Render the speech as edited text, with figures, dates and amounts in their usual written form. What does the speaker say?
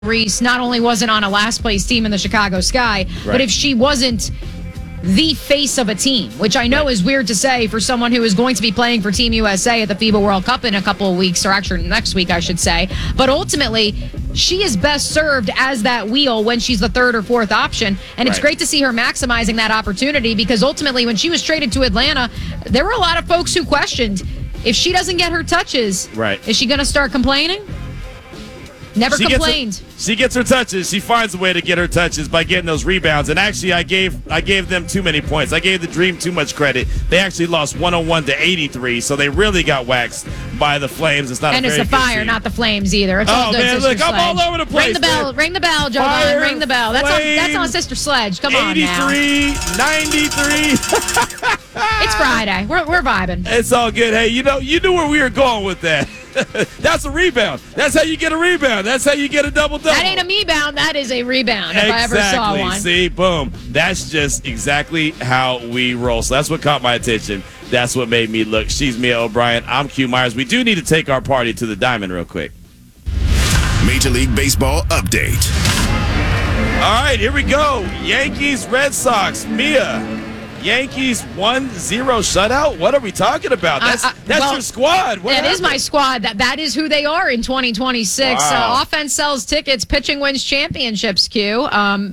Reese not only wasn't on a last place team in the Chicago Sky, but if she wasn't the face of a team, which I know is weird to say for someone who is going to be playing for Team USA at the FIBA World Cup in a couple of weeks, or actually next week, I should say. But ultimately, she is best served as that wheel when she's the third or fourth option. And it's great to see her maximizing that opportunity, because ultimately, when she was traded to Atlanta, there were a lot of folks who questioned, if she doesn't get her touches, is she going to start complaining? Never complained. She gets her touches. She finds a way to get her touches by getting those rebounds. And actually, I gave them too many points. I gave the Dream too much credit. They actually lost 101-83, so they really got waxed by the Flames. It's not. And it's the Fire, not the Flames either. It's all good, man, Sister look, Sledge. I'm all over the place. Ring the bell, Joe Biden. Ring the bell. That's on Sister Sledge. Come on now. 83, 93. It's Friday. We're vibing. It's all good. Hey, you knew where we were going with that. That's a rebound. That's how you get a rebound. That's how you get a double-double. That ain't a me-bound. That is a rebound, if I ever saw one. See, boom. That's just exactly how we roll. So that's what caught my attention. That's what made me look. She's Mia O'Brien. I'm Q Myers. We do need to take our party to the Diamond real quick. Major League Baseball update. All right, here we go. Yankees, Red Sox. Mia. Yankees 1-0 shutout? What are we talking about? That's your squad. That is my squad. That is who they are in 2026. Wow. Offense sells tickets. Pitching wins championships, Q.